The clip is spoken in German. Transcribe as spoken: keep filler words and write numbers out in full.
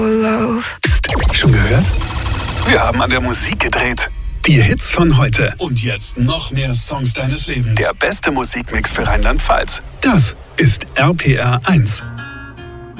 Psst, schon gehört? Wir haben an der Musik gedreht. Die Hits von heute. Und jetzt noch mehr Songs deines Lebens. Der beste Musikmix für Rheinland-Pfalz. Das ist R P R eins.